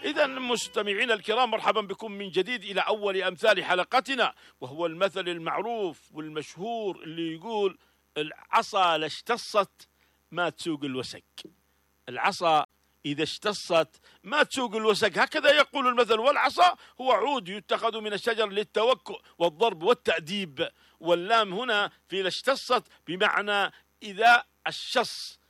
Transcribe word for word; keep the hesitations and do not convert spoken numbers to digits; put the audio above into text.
إذا مستمعينا الكرام، مرحبا بكم من جديد إلى أول أمثال حلقتنا، وهو المثل المعروف والمشهور اللي يقول: العصا لا اشتصت ما تسوق الوسق. العصا إذا اشتصت ما تسوق الوسق، هكذا يقول المثل. والعصا هو عود يتخذ من الشجر للتوكؤ والضرب والتأديب، واللام هنا في لا اشتصت بمعنى إذا الشص